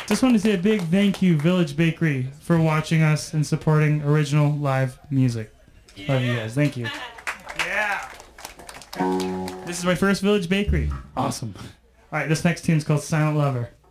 Just want to say a big thank you, Village Bakery, for watching us and supporting original live music. Love you guys. Thank you. Yeah. This is my first Village Bakery. Awesome. All right, this next tune's called Silent Lover.